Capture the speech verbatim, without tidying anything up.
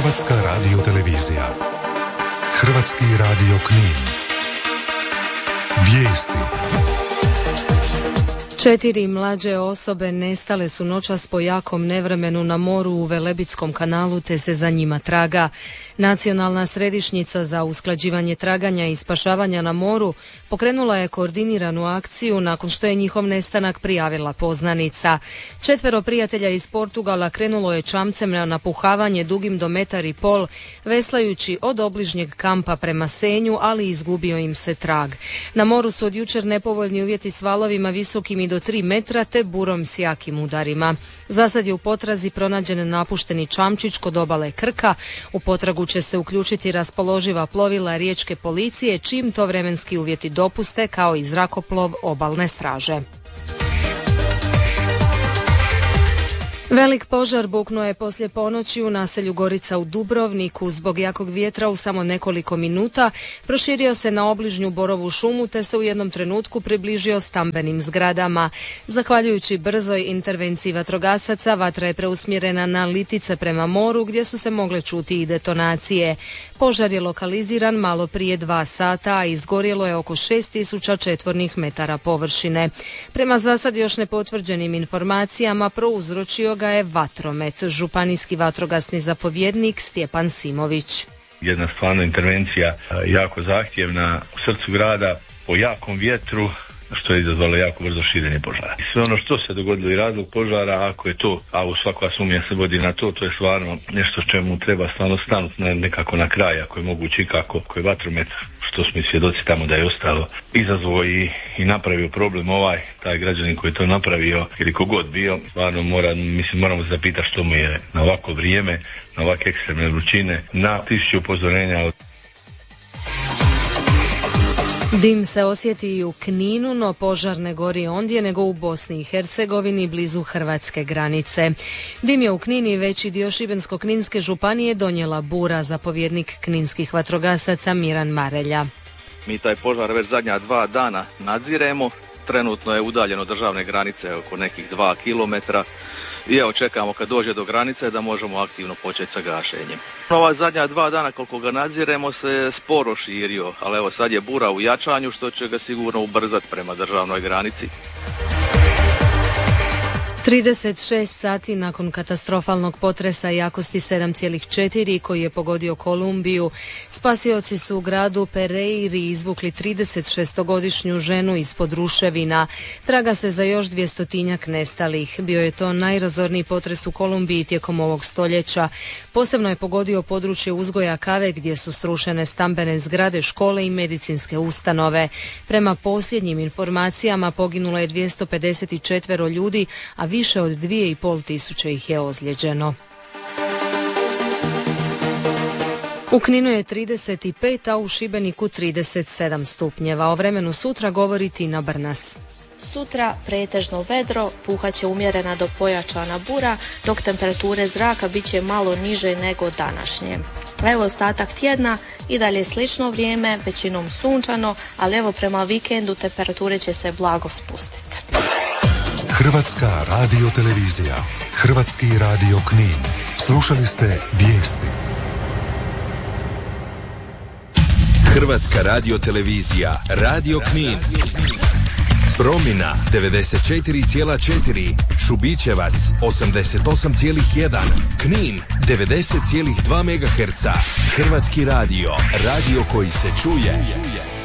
Hrvatska radiotelevizija. Hrvatski radio Knin. Vijesti. Četiri mlađe osobe nestale su noćas po jakom nevremenu na moru u Velebitskom kanalu, te se za njima traga. Nacionalna središnjica za usklađivanje traganja i spašavanja na moru pokrenula je koordiniranu akciju nakon što je njihov nestanak prijavila poznanica. Četvero prijatelja iz Portugala krenulo je čamcem na napuhavanje dugim do metar i pol, veslajući od obližnjeg kampa prema Senju, ali izgubio im se trag. Na moru su od jučer nepovoljni uvjeti s valovima visokim i do tri metra te burom s jakim udarima. Zasad je u potrazi pronađen napušteni čamčić kod obale Krka. U potragu će se uključiti raspoloživa plovila riječke policije čim to vremenski uvjeti dopuste, kao i zrakoplov obalne straže. Velik požar buknuo je poslije ponoći u naselju Gorica u Dubrovniku. Zbog jakog vjetra u samo nekoliko minuta proširio se na obližnju borovu šumu te se u jednom trenutku približio stambenim zgradama. Zahvaljujući brzoj intervenciji vatrogasaca, vatra je preusmjerena na Litice prema moru gdje su se mogle čuti i detonacije. Požar je lokaliziran malo prije dva sata, a izgorjelo je oko šest tisuća četvornih metara površine. Prema zasad još nepotvrđenim informacijama prouzročio ga je vatromet. Županijski vatrogasni zapovjednik Stjepan Simović. Jedna stvarno intervencija jako zahtjevna u srcu grada po jakom vjetru, što je izazvalo jako brzo širenje požara. Sve ono što se dogodilo i razlog požara, ako je to, a u svaka sumnja se vodi na to, to je stvarno nešto čemu treba stvarno stanuti nekako na kraj, ako je moguće i kako, ako je vatromet, što smo i svjedoci tamo da je ostalo, izazvao i, i napravio problem ovaj, taj građanin koji je to napravio ili kogod bio, stvarno mora, mislim, moramo se zapitati što mu je na ovako vrijeme, na ovakve ekstremne vrućine, na tisuću upozorenja. Dim se osjeti i u Kninu, no požar ne gori ondje nego u Bosni i Hercegovini blizu hrvatske granice. Dim je u Knini veći dio Šibensko-kninske županije donijela bura, zapovjednik kninskih vatrogasaca Miran Marelja. Mi taj požar već zadnja dva dana nadziremo, trenutno je udaljeno državne granice oko nekih dva kilometra. I evo čekamo kad dođe do granice da možemo aktivno početi sa gašenjem. Ova zadnja dva dana koliko ga nadziremo se sporo širio, ali evo sad je bura u jačanju što će ga sigurno ubrzati prema državnoj granici. trideset šest sati nakon katastrofalnog potresa jakosti sedam zarez četiri koji je pogodio Kolumbiju, spasioci su u gradu Pereiri izvukli tridesetšestogodišnju ženu ispod ruševina. Traga se za još dvjestotinjak nestalih. Bio je to najrazorniji potres u Kolumbiji tijekom ovog stoljeća. Posebno je pogodio područje uzgoja kave gdje su srušene stambene zgrade, škole i medicinske ustanove. Prema posljednjim informacijama poginulo je dvjesto pedeset četiri ljudi, a više od dvije i pol tisuće ih je ozlijeđeno. U Kninu je trideset pet, a u Šibeniku trideset sedam stupnjeva. O vremenu sutra govori Tina Brnas. Sutra pretežno vedro, puhaće umjerena do pojačana bura, dok temperature zraka bit će malo niže nego današnje. Evo ostatak tjedna i dalje slično vrijeme, većinom sunčano, ali evo prema vikendu temperature će se blago spustiti. Hrvatska radiotelevizija, Hrvatski radio Knin. Slušali ste vijesti. Hrvatska radiotelevizija, Radio Knin. Promina devedeset četiri zarez četiri, Šubićevac osamdeset osam zarez jedan, Knin devedeset zarez dva megaherca. Hrvatski radio, radio koji se čuje.